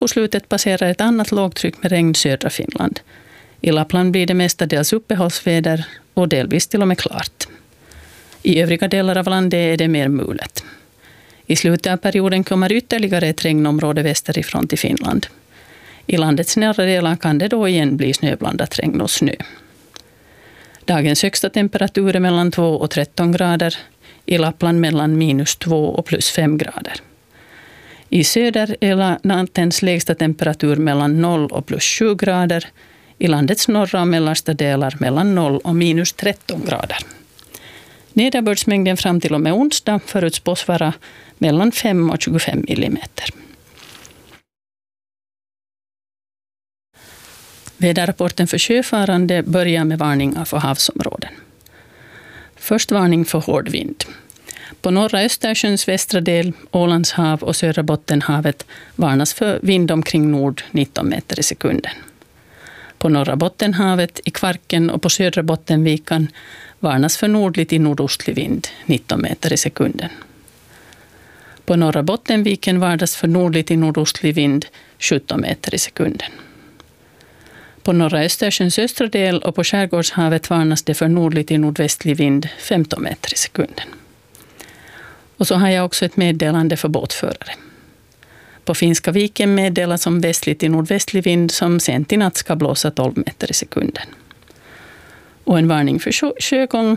veckoslutet passerar ett annat lågtryck med regn södra Finland. I Lappland blir det mestadels uppehållsväder och delvis till och med klart. I övriga delar av landet är det mer mulet. I slutet av perioden kommer ytterligare ett regnområde västerifrån till Finland. I landets norra delar kan det då igen bli snöblandat regn och snö. Dagens högsta temperatur är mellan 2 och 13 grader. I Lappland mellan -2 och +5 grader. I söder är nattens lägsta temperatur mellan 0 och +7 grader. I landets norra och mellersta delar mellan 0 och -13 grader. Nederbördsmängden fram till och med onsdag förutspås vara mellan 5 och 25 millimeter. Väderrapporten för sjöfarande börjar med varningar för havsområden. Först varning för hård vind. På norra Östersjöns västra del, Ålands hav och södra Bottenhavet varnas för vind omkring nord 19 meter i sekunden. På norra Bottenhavet, i Kvarken och på södra Bottenvikan varnas för nordlig till nordostlig vind 19 meter i sekunden. På norra Bottenviken varnas för nordlig till nordostlig vind 17 meter i sekunden. På norra Östersjöns östra del och på Skärgårdshavet varnas det för nordlig till nordvästlig vind 15 meter i sekunden. Och så har jag också ett meddelande för båtförare. På Finska viken meddelas om västlig till nordvästlig vind som sent i natt ska blåsa 12 meter i sekunden. Och en varning för sjögång.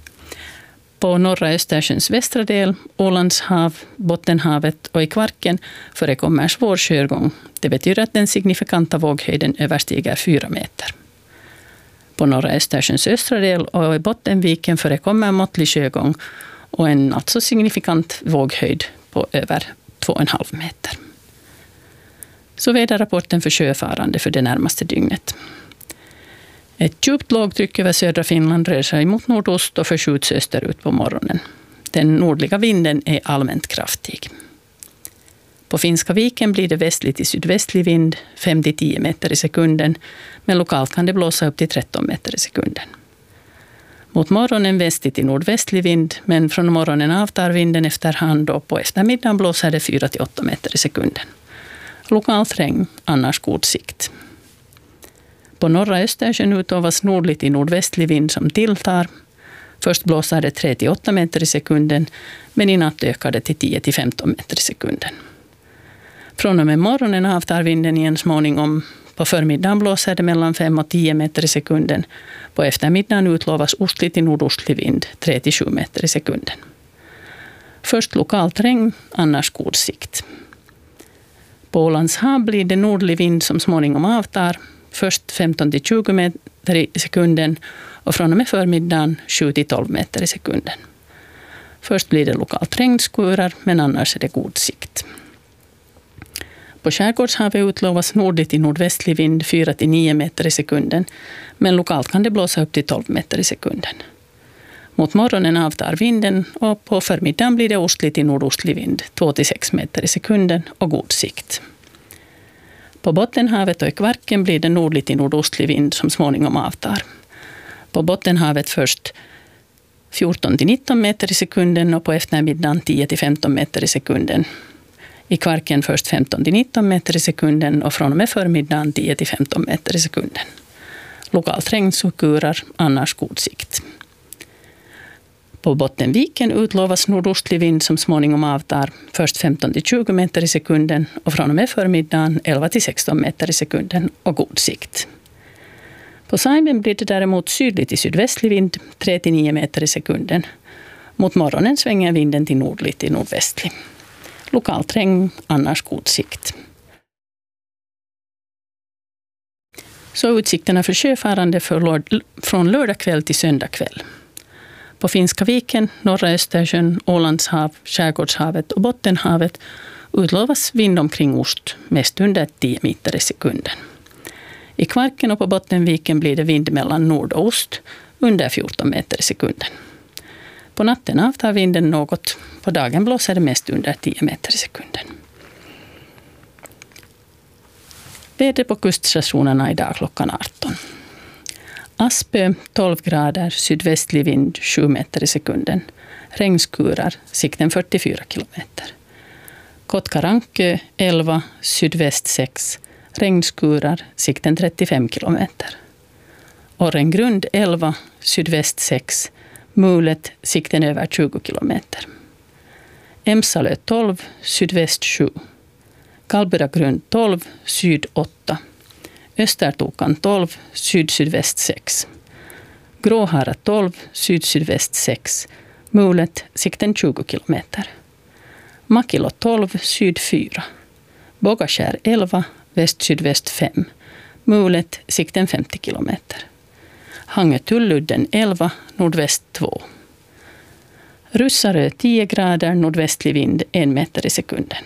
På norra Östersjöns västra del, Ålands hav, Bottenhavet och i Kvarken förekommer svår sjögång. Det betyder att den signifikanta våghöjden överstiger 4 meter. På norra Östersjöns östra del och i Bottenviken förekommer måttlig sjögång och en alltså signifikant våghöjd på över 2,5 meter. Så väderrapporten för sjöfarande för det närmaste dygnet. Ett djupt lågtryck över södra Finland rör sig mot nordost och förskjuts österut på morgonen. Den nordliga vinden är allmänt kraftig. På Finska viken blir det västlig till sydvästlig vind 5-10 meter i sekunden, men lokalt kan det blåsa upp till 13 meter i sekunden. Mot morgonen västlig till nordvästlig vind, men från morgonen avtar vinden efterhand och på eftermiddagen blåser det 4-8 meter i sekunden. Lokalt regn, annars god sikt. På norra Östersjön utövas nordlig till nordvästlig vind som tilltar. Först blåser det 3-8 meter i sekunden, men i natt ökar det till 10-15 meter i sekunden. Från och med morgonen avtar vinden igen småningom. På förmiddagen blåser det mellan 5 och 10 meter i sekunden. På eftermiddagen utlovas ostlig till nordostlig vind 3-7 meter i sekunden. Först lokalt regn, annars god sikt. På Ålands hav blir det nordlig vind som småningom avtar. Först 15-20 meter i sekunden och från och med förmiddagen 7-12 meter i sekunden. Först blir det lokalt regnskurar, men annars är det god sikt. På Skärgårdshavet utlovas nordlig till nordvästlig vind 4-9 meter i sekunden, men lokalt kan det blåsa upp till 12 meter i sekunden. Mot morgonen avtar vinden och på förmiddagen blir det ostlig till nordostlig vind 2-6 meter i sekunden och god sikt. På Bottenhavet och i Kvarken blir det nordlig till nordostlig vind som småningom avtar. På Bottenhavet först 14-19 meter i sekunden och på eftermiddagen 10-15 meter i sekunden. I Kvarken först 15-19 meter i sekunden och från och med förmiddagen 10-15 meter i sekunden. Lokalt regnskurar, annars god sikt. På Bottenviken utlovas nordostlig vind som småningom avtar. Först 15-20 meter i sekunden och från och med förmiddagen 11-16 meter i sekunden och god sikt. På Saimen blir det däremot sydlig till sydvästlig vind 3-9 meter i sekunden. Mot morgonen svänger vinden till nordlig till nordvästlig. Lokalt regn, annars god sikt. Så utsikterna för sjöfarande från lördag kväll till söndag kväll. På Finska viken, norra Östersjön, Ålands hav, Skärgårdshavet och Bottenhavet utlovas vind omkring ost, mest under 10 meter i sekunden. I Kvarken och på Bottenviken blir det vind mellan nord och ost under 14 meter i sekunden. På natten avtar vinden något. På dagen blåser det mest under 10 meter i sekunden. Väder på kuststationerna idag klockan 18. Aspö 12 grader, sydvästlig vind 7 meter i sekunden. Regnskurar, sikten 44 kilometer. Kotkarankö 11, sydväst 6, regnskurar, sikten 35 kilometer. Orrengrund 11, sydväst 6, mulet, sikten över 20 kilometer. Emsalö 12, sydväst 7. Kalburagrund 12, syd 8. Östertokan 12, syd-sydväst 6. Gråhara 12, syd-sydväst 6. Mulet, sikten 20 kilometer. Makilo 12, syd 4. Bågaskär 11, väst-sydväst 5. Mulet, sikten 50 kilometer. Hangö-Tulludden 11, nordväst 2. Russarö 10 grader, nordvästlig vind 1 meter i sekunden.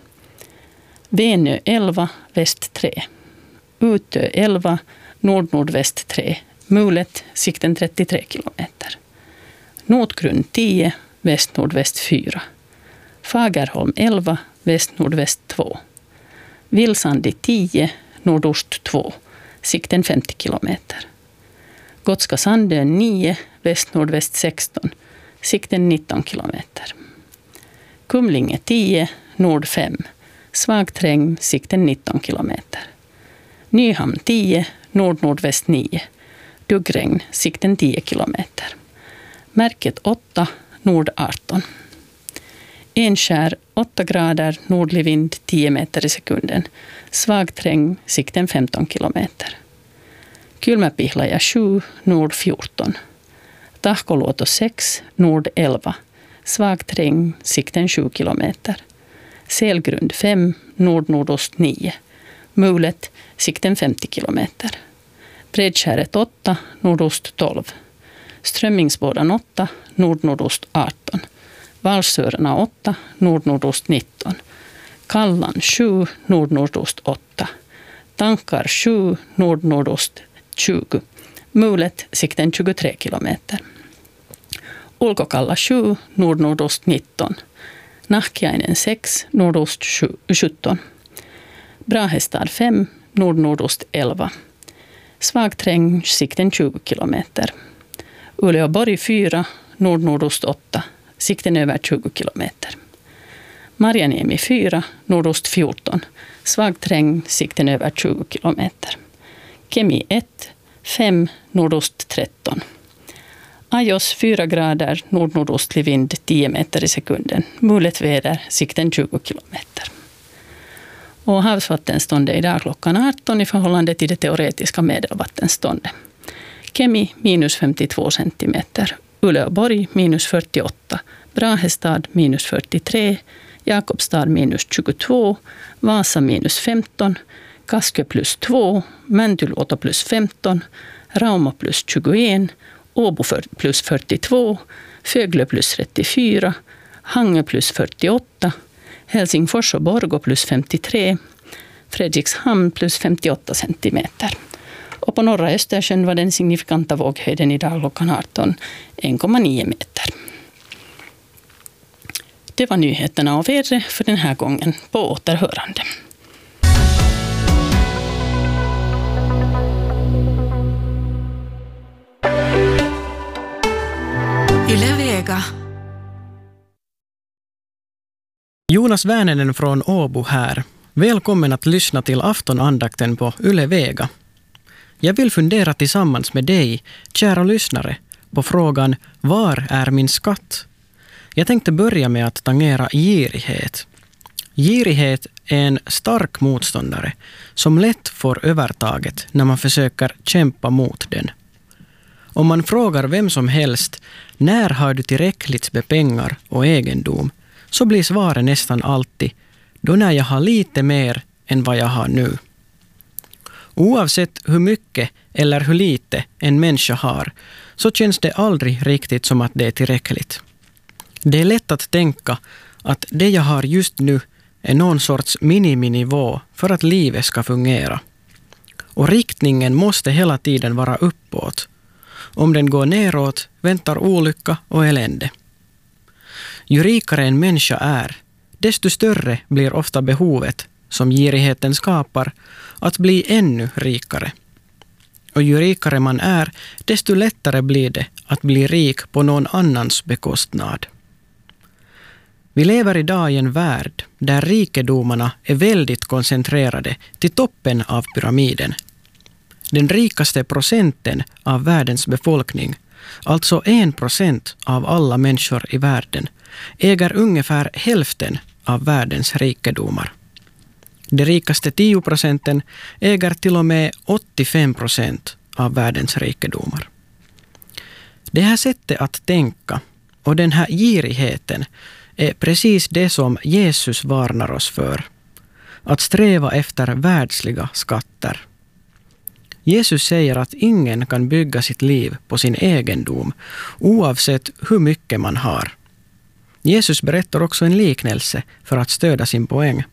Venö 11, väst 3. Utö 11, nord-nordväst 3. Mulet, sikten 33 kilometer. Notgrund 10, väst-nordväst 4. Fagerholm 11, väst-nordväst 2. Vilsandi 10, nordost 2. Sikten 50 kilometer. Gotska Sandön 9, väst-nordväst 16. Sikten 19 kilometer. Kumlinge 10, nord 5. Svag terräng, sikten 19 kilometer. Nyhamn 10, nord-nordväst 9. Duggregn, sikten 10 kilometer. Märket 8, nord 18. Enskär 8 grader, nordlig vind 10 meter i sekunden. Svag terräng, sikten 15 kilometer. Kylmäpihlaja 7, nord 14. Tahkoluoto 6, nord 11. Svag terräng, sikten 7 kilometer. Selgrund 5, nord-nordost 9. Mulet, sikten 50 kilometer. Bredskäret 8, nordost 12. Strömmingsbådan 8, nord-nordost 18. Valsörerna 8, nord-nordost 19. Kallan 7, nord-nordost 8. Tankar 7, nord-nordost 20. Mulet, sikten 23 kilometer. Ulkokalla 7, nord-nordost 19. Nahkiainen 6, nordost 17. Brahestad 5, nord-nordost 11. Svag terräng, sikten 20 kilometer. Uleåborg 4, nord-nordost 8. Sikten över 20 kilometer. Marjaniemi 4, nordost 14. Svag terräng, sikten över 20 kilometer. Kemi 1, 5, nordost 13. Ajos 4 grader, nord-nordostlig vind 10 meter i sekunden. Mulet väder, sikten 20 kilometer. Och havsvattenståndet idag klockan 18 i förhållande till det teoretiska medelvattenståndet. Kemi minus 52 centimeter. Uleåborg minus 48. Brahestad minus 43. Jakobstad minus 22. Vasa minus 15. Kaskö plus 2. Mäntyluoto plus 15. Rauma plus 21. Åbo plus 42. Föglö plus 34. Hangö plus 48. Helsingfors och Borgå plus 53. Fredrikshamn plus 58 centimeter. Och på norra Östersjön var den signifikanta våghöjden idag klockan 18 1,9 meter. Det var nyheterna av vädret för den här gången. På återhörande. Yle Vega. Jonas Väänänen från Åbo här. Välkommen att lyssna till aftonandakten på Yle Vega. Jag vill fundera tillsammans med dig, kära lyssnare, på frågan var är min skatt? Jag tänkte börja med att tangera girighet. Girighet är en stark motståndare som lätt får övertaget när man försöker kämpa mot den. Om man frågar vem som helst när har du tillräckligt med pengar och egendom, så blir svaret nästan alltid då när jag har lite mer än vad jag har nu. Oavsett hur mycket eller hur lite en människa har, så känns det aldrig riktigt som att det är tillräckligt. Det är lätt att tänka att det jag har just nu är någon sorts miniminivå för att livet ska fungera. Och riktningen måste hela tiden vara uppåt. Om den går neråt väntar olycka och elände. Ju rikare en människa är, desto större blir ofta behovet, som girigheten skapar, att bli ännu rikare. Och ju rikare man är, desto lättare blir det att bli rik på någon annans bekostnad. Vi lever idag i en värld där rikedomarna är väldigt koncentrerade till toppen av pyramiden. Den rikaste procenten av världens befolkning, alltså 1% av alla människor i världen, äger ungefär hälften av världens rikedomar. De rikaste 10% äger till och med 85% av världens rikedomar. Det här sättet att tänka och den här girigheten är precis det som Jesus varnar oss för. Att sträva efter världsliga skatter. Jesus säger att ingen kan bygga sitt liv på sin egendom oavsett hur mycket man har. Jesus berättar också en liknelse för att stödja sin poäng.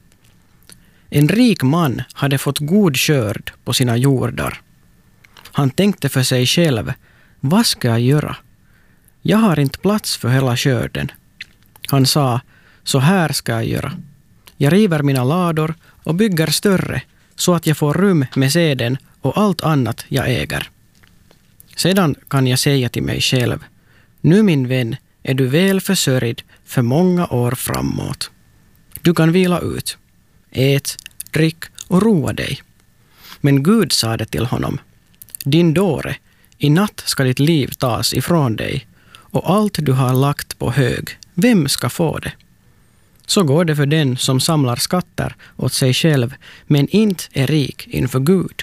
En rik man hade fått god skörd på sina jordar. Han tänkte för sig själv, vad ska jag göra? Jag har inte plats för hela skörden. Han sa, så här ska jag göra. Jag river mina lador och bygger större så att jag får rum med säden och allt annat jag äger. Sedan kan jag säga till mig själv, nu min vän är du väl försörjd för många år framåt. Du kan vila ut. Ät, drick och roa dig. Men Gud sa det till honom, din dåre, i natt ska ditt liv tas ifrån dig och allt du har lagt på hög, vem ska få det? Så går det för den som samlar skatter åt sig själv men inte är rik inför Gud.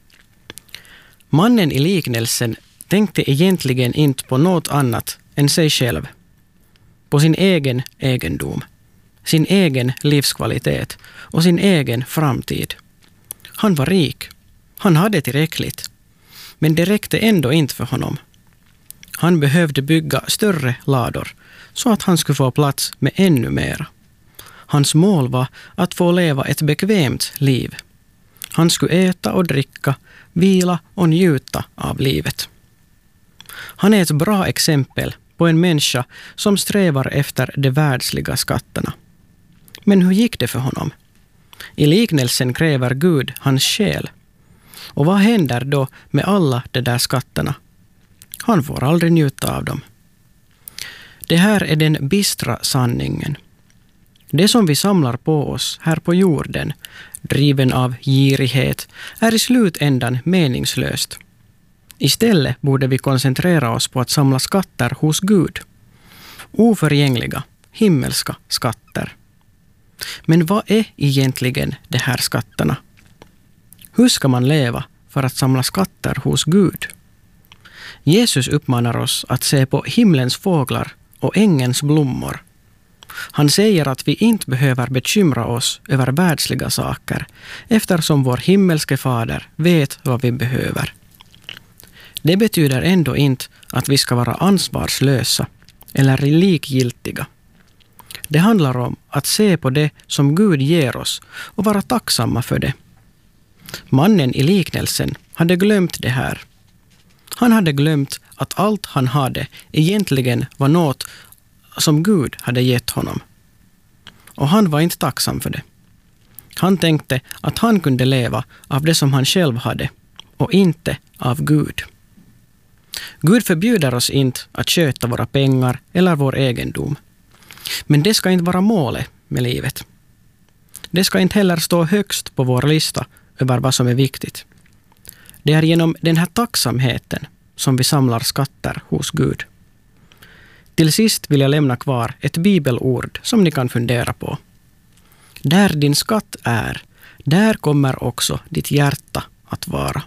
Mannen i liknelsen tänkte egentligen inte på något annat än sig själv. På sin egen egendom, sin egen livskvalitet och sin egen framtid. Han var rik. Han hade tillräckligt. Men det räckte ändå inte för honom. Han behövde bygga större lador så att han skulle få plats med ännu mer. Hans mål var att få leva ett bekvämt liv. Han skulle äta och dricka, vila och njuta av livet. Han är ett bra exempel på en människa som strävar efter de världsliga skatterna. Men hur gick det för honom? I liknelsen kräver Gud hans själ. Och vad händer då med alla de där skatterna? Han får aldrig njuta av dem. Det här är den bistra sanningen. Det som vi samlar på oss här på jorden, driven av girighet, är i slutändan meningslöst. Istället borde vi koncentrera oss på att samla skatter hos Gud. Oförgängliga, himmelska skatter. Men vad är egentligen de här skatterna? Hur ska man leva för att samla skatter hos Gud? Jesus uppmanar oss att se på himlens fåglar och ängens blommor. Han säger att vi inte behöver bekymra oss över världsliga saker eftersom vår himmelske fader vet vad vi behöver. Det betyder ändå inte att vi ska vara ansvarslösa eller likgiltiga. Det handlar om att se på det som Gud ger oss och vara tacksamma för det. Mannen i liknelsen hade glömt det här. Han hade glömt att allt han hade egentligen var något som Gud hade gett honom. Och han var inte tacksam för det. Han tänkte att han kunde leva av det som han själv hade och inte av Gud. Gud förbjuder oss inte att sköta våra pengar eller vår egendom. Men det ska inte vara målet med livet. Det ska inte heller stå högst på vår lista över vad som är viktigt. Det är genom den här tacksamheten som vi samlar skatter hos Gud. Till sist vill jag lämna kvar ett bibelord som ni kan fundera på. Där din skatt är, där kommer också ditt hjärta att vara.